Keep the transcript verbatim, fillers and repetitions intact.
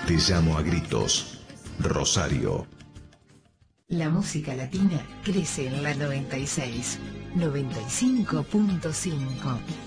Te llamo a gritos. Rosario. La música latina crece en la noventa y seis, noventa y cinco punto cinco.